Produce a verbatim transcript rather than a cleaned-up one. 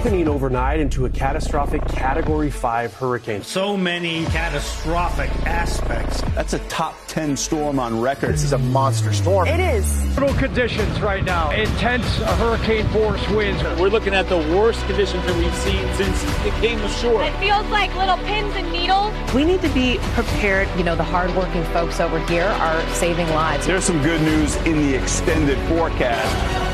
strengthening overnight into a catastrophic Category five hurricane. So many catastrophic aspects. That's a top ten storm on record. This is a monster storm. It is. Brutal conditions right now. Intense hurricane force winds. We're looking at the worst conditions that we've seen since it came ashore. It feels like little pins and needles. We need to be prepared. You know, the hardworking folks over here are saving lives. There's some good news in the extended forecast.